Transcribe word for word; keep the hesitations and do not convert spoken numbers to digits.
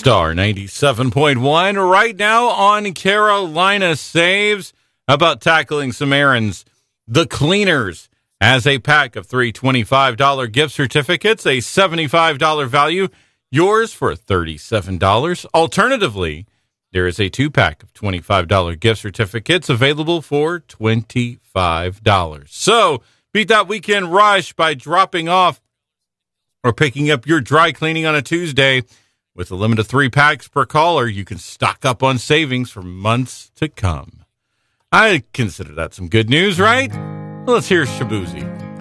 Star ninety-seven point one right now on Carolina Saves. How about tackling some errands? The Cleaners has a pack of three twenty-five dollars gift certificates, a seventy-five dollars value, yours for thirty-seven dollars. Alternatively, there is a two-pack of twenty-five dollars gift certificates available for twenty-five dollars. So, beat that weekend rush by dropping off or picking up your dry cleaning on a Tuesday. With a limit of three packs per caller, you can stock up on savings for months to come. I consider that some good news, right? Well, let's hear Shabuzi.